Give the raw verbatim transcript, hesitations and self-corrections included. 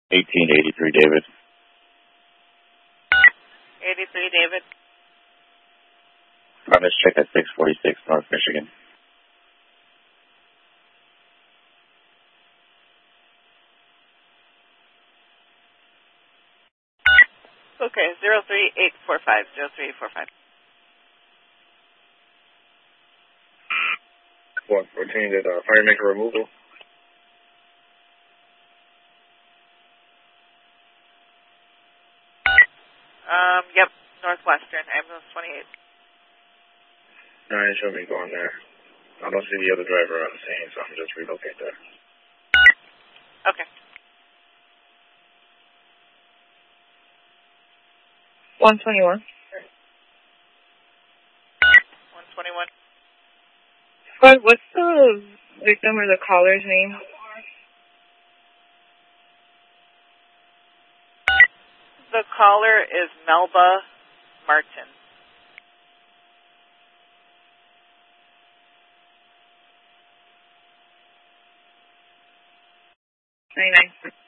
eighteen eighty-three, David. eighty-three, David. Progress check at six forty-six, North Michigan. Okay, zero three eight four five, zero three eight four five. one fourteen, did uh, fire make a removal? Um, yep, Northwestern, ambulance twenty-eight. Alright, show me going there. I don't see the other driver on the scene, so I'm just relocate there. Okay. one twenty-one. one twenty-one. What, what's the victim or the caller's name? The caller is Melba Martin. ninety-nine.